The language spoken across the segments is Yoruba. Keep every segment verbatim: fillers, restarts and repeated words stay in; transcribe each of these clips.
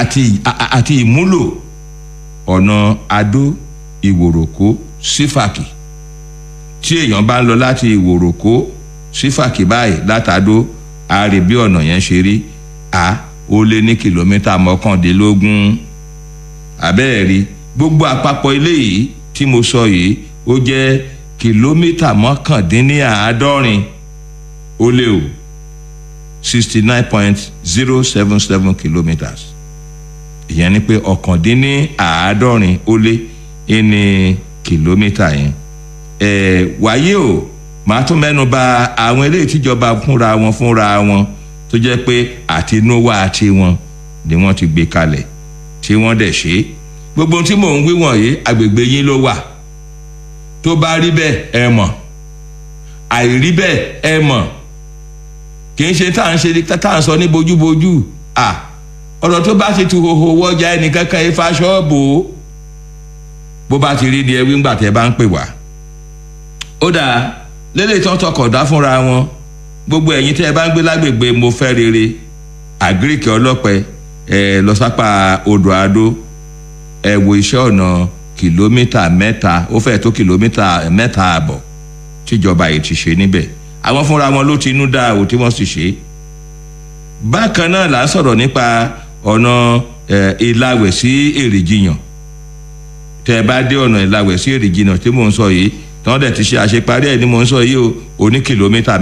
àti àti ìmúlò ọ̀nà Adó Ìwòròkó sífàkì tí èèyàn bá ń lọ láti Ìwòròkó sífàkì báyìí látàdó a rí bí ọ̀nà yẹn ṣe rí a ó lé ní kìlómítà mọ́kàndínlógún abẹ́ẹ̀rí gbogbo àpapọ̀ eléyìí tí mo sọ yìí ó jẹ́ kìlómítà mọ́kàndínláàádọ́rin ó lé o sixty nine point zero seven seven kilometres ìyẹn ni pé ọ̀kàndínláàádọ́rin ó lé ní kìlómítà yẹn ẹ̀ wáyé o màá tún mẹ́nu bà àwọn eléyìí tíjọba fúnra wọn fúnra wọn tó jẹ́ pé àtinúwá tiwọn ni wọ́n ti gbé kalẹ̀ tí wọ́n dẹ̀ ṣe gbogbo tí mò ń wí wọ̀nyí agbègbè yín ló wà tó bá rí bẹ́ẹ̀ ẹ mọ̀ àìrí bẹ́ẹ̀ ẹ mọ̀ kì í ṣe tá à ń ṣe tá à ń sọ ní bójúbójú à ọ̀rọ̀ tó bá ti tu hoho wọ́jà ẹnìkankan ifá ṣọ́ọ̀bù bó bá ti rí ni ẹ wí ńgbà tẹ́ bá ń pè wá ó dáa lélẹ̀ tán tọkọ̀dá fúnra wọn gbogbo ẹ̀yin tẹ́ ẹ bá ń gbé lágbègbè mo fẹ́ rere àgíríkì ọlọ́pẹ ẹ lọ sápá odò Adó ẹ wo iṣẹ́ ọ̀nà kìlómítà mẹ́ta ó fẹ́ tó kìlómítà mẹ́ta àbọ̀ tíjọba yìí ti ṣe níbẹ̀ àwọn fúnra wọn ló ti inú dá o tí wọ́n sì ṣe. bákan náà là ń sọ̀rọ̀ nípa ọ̀nà Ìlàwẹ̀ sí Èrìjìyàn tẹ́ ẹ bá dé ọ̀nà Ìlàwẹ̀ sí Èrìjìyàn tí mò ń sọ yìí tí wọ́n dẹ̀ ti ṣe àṣeparí ẹ̀ ni mò ń sọ yìí o oní kìlómítà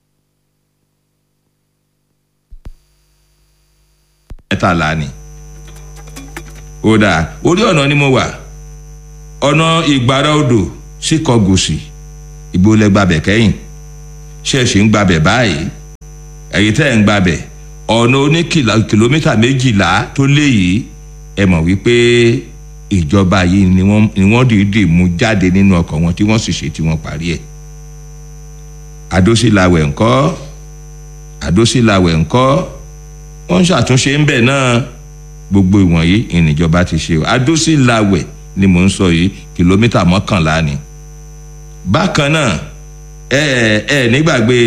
mẹ́tàlá ni. ó dáa orí ọ̀nà ni mo wà ọ̀nà Ìgbàrá odò sí Kọgòsì ìgbó lẹ gbàbẹ̀ kẹ́yìn ṣẹ̀ṣì ń gbàbẹ̀ báyìí ẹ̀yìn tẹ́ ẹ̀ ń gbàbẹ̀ ọ̀nà oní kìlómítà méjìlá tó lé yìí ẹ mọ̀ wípé ìjọba yìí ni wọ́n ni wọ́n dìídì mú jáde nínú ọkọ̀ wọn tí wọ́n sì ṣe tí wọ́n parí ẹ̀. Adó-Sílàwẹ̀ ńkọ́ Adó-Sílàwẹ̀ ńkọ́ wọ́n ń ṣàtúnṣe ń bẹ̀ náà gbogbo ìwọ̀nyí ìníjọba ti ṣe Adó-Sílàwẹ̀ ni mò ń sọ yìí kìlómítà mọ́kànlá ni. bákan náà ẹ ẹ nígbàgbé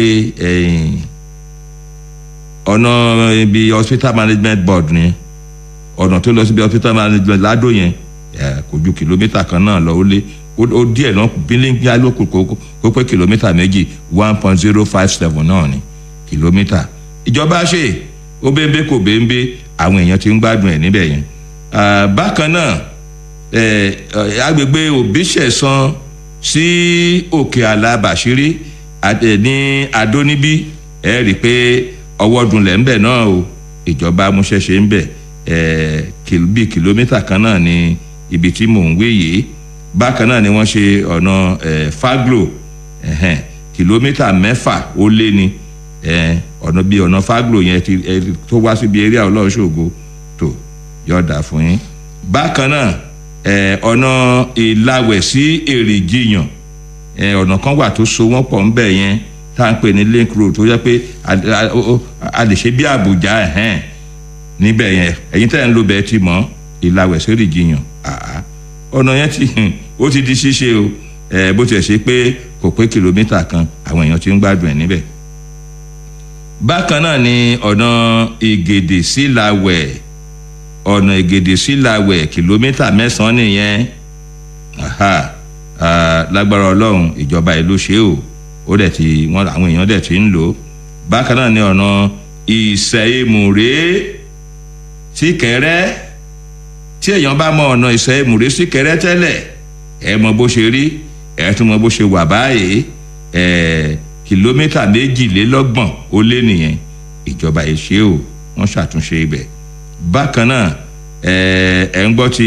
ọ̀nà ibi hospital management board ni ọ̀nà tó lọ síbi hospital management ládò yẹn kò ju kìlómítà kan náà lọ ó lé ó díẹ̀ náà bílíńgíà ló kù kó pé kìlómítà méjì one point zero five seven náà ni kìlómítà ìjọba ṣe ó bẹ́ẹ̀ kò bẹ́ẹ̀ àwọn èèyàn ti ń gbádùn ẹ̀ níbẹ̀ yẹn. bákan náà agbègbè Òbíṣẹ̀san sí Òkè Àlà Bàṣírí ní Adó níbí ẹ rí i pé ọwọ́ dunlẹ̀ ń bẹ̀ náà o ìjọba amúṣẹ́ṣe ń bẹ̀ bíi kìlómítà kan náà ni ibi tí mò ń wé yìí bákan náà ni wọ́n ṣe ọ̀nà Faglo kìlómítà mẹ́fà ó lé ní ọ̀nà bíi ọ̀nà Faglo yẹn tó wá síbi eré Ọlọ́ṣogbo tó yọ̀ọ̀dà fún yín bákan náà ọ̀nà Ìlàwẹ̀ sí Èrìjìyàn ọ̀nà kan wà tó so wọ́n pọ̀ ń bẹ̀ yẹn tá à ń pè ní link road tó yẹ pé a lè ṣe bí Àbújá níbẹ̀ yẹn ẹ̀yin tẹ́ ń lo bẹ́ẹ̀ ti mọ̀ Ìlàwẹ̀ sí Èrìjìyàn ọ̀nà yẹn ti ó ti di ṣíṣe o bó tiẹ̀ ṣe pé kò pé kìlómítà kan àwọn èèyàn ti ń gbádùn ẹ̀ níbẹ̀. bákan náà ni ọ̀nà Ìgèdè sí Ìlàwẹ̀ ọ̀nà Ìgèdè sí Ìlàwẹ̀ kìlómítà mẹ́sàn-án nìyẹn lágbára Ọlọ́run ìjọba ìlú ṣe o ó dẹ̀ ti wọ́n àwọn èèyàn dẹ̀ ti ń lò ó. bákan náà ni ọ̀nà Ìṣẹ́-Èmùrè sí Ìkẹrẹ́ tí èèyàn bá mọ ọ̀nà Ìṣẹ́-Èmùrè sí Ìkẹrẹ́ tẹ́lẹ̀ ẹ mọ bó ṣe rí ẹ tún mọ bó ṣe wà báyìí ẹ kìlómítà méjìlélọ́gbọ̀n ó lé nìyẹn ìjọba yìí ṣe o wọ́n ṣàtúnṣe ibẹ̀. bákan náà ẹ ẹ ń gbọ́ ti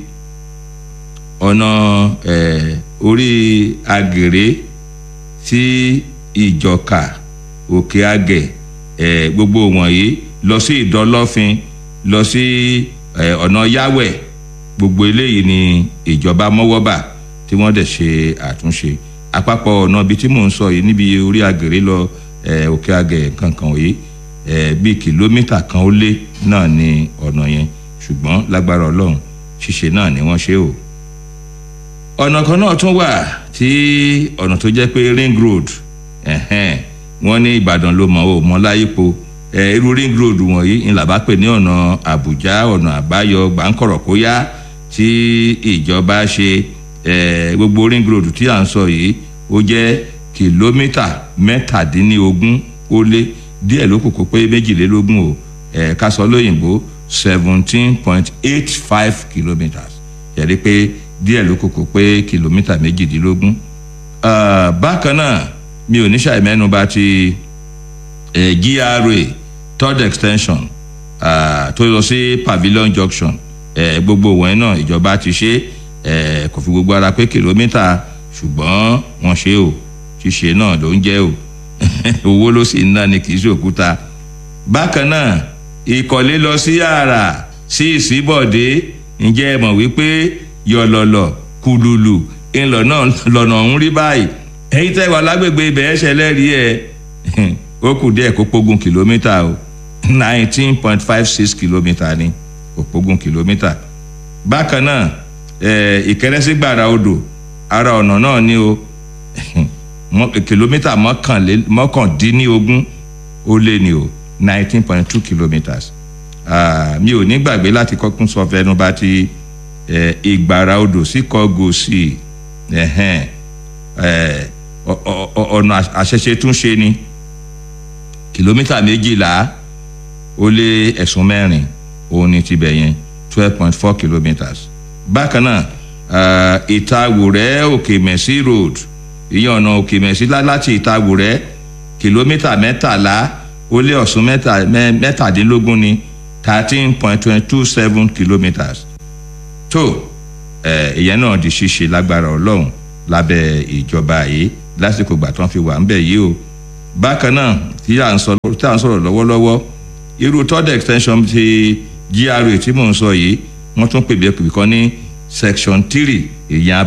ọ̀nà ẹ orí Àgèrè sí Ìjọ̀ká Òkè Àgẹ̀ ẹ gbogbo wọ̀nyí lọ sí Ìdọ́lọ́fin lọ sí ọ̀nà Yáwẹ̀ gbogbo eléyìí ni ìjọba mọ́wọ́bà tí wọ́n dẹ̀ ṣe àtúnṣe àpapọ̀ ọ̀nà ibi tí mò ń sọ yìí níbi orí Àgèrè lọ Òkè Àgẹ̀ kankan yìí bíi kìlómítà kan ó lé náà ni ọ̀nà yẹn ṣùgbọ́n lágbára Ọlọ́run ṣíṣe náà ni wọ́n ṣe o. ọ̀nà kan náà tún wà tí ọ̀nà tó jẹ́ pé ring road wọ́n ní Ìbàdàn ló mọ̀ ọ́ mọ́ láyípo irú ring road wọ̀nyí ń làbá pè ní ọ̀nà Àbújá ọ̀nà àbáyọ Gbàǹkọ̀rọ̀kóyá tí ìjọba ṣe gbogbo ring road tí à ń sọ yìí ó jẹ́ kìlómítà mẹ́tàdínlógún ó lé díẹ̀ ló kù kó pé méjìlélógún o ká sọ lóyìnbó seventeen point eight five kilometres yẹ̀rí pé díẹ̀ ló kù kó pé kìlómítà méjìdínlógún. Bákan náà mi ò ní ṣàì mẹ́nuba ti G R A third extension tó lọ sí Pavilion Junction gbogbo wọ̀nyí náà ìjọba ti ṣe kò fi gbogbo ara pé kìlómítà ṣùgbọ́n wọ́n ṣe o ṣíṣe náà ló ń jẹ́ o owó ló sì ń ná ni kì í ṣe òkúta. Bákan náà ìkọ̀lé lọ sí àrà sí Ìsíbọ̀dé ǹjẹ́ ẹ mọ̀ wípé yọ̀lọ̀lọ̀ kùlùlù ńlọ náà lọ́nà ń rí báyìí ẹ̀yin tẹ́ wà lágbègbè ibẹ̀ ẹ̀ ṣẹlẹ̀ rí ẹ̀ ó kù díẹ̀ kó pógún kìlómítà o nineteen point five six kìlómítà ni kó pógún kìlómítà. Bákan náà Ìkẹrẹ́ sí Gbàrà Odò ara ọ̀nà náà ni o kìlómítà mọ́kàndínlógún ó lé ní o nineteen point two kilometres. Mi ò ní gbàgbé láti kọ́kún sọ fẹnu bá ti Ìgbàrà Odò sí Kọ́gòsì ọ̀nà àṣẹṣe tún ṣe ni kìlómítà méjìlá ó lé ẹ̀sùn mẹ́rin òun ni tibẹ̀ yẹn twelve point four kilometres. Bákan náà Ìtàwùrẹ́ Òkèmẹ̀sí road ìyẹn ọ̀nà Òkèmẹ̀sí láti Ìtàwùrẹ́ kìlómítà mẹ́tàlá ó lé ọ̀sùn mẹ́tàdínlógún ni thirteen point twenty two seven kilometres. tó ìyẹn náà di ṣíṣe lágbára Ọlọ́run lábẹ́ ìjọba yìí lásìkò ìgbà tó ń fi wà ń bẹ̀ yìí o. Bákan náà tí à ń sọ̀rọ̀ lọ́wọ́lọ́wọ́ irú third extension ti G R A tí mò ń sọ yìí wọ́n tún pè bí ẹ̀kọ́ ní section three ìyẹn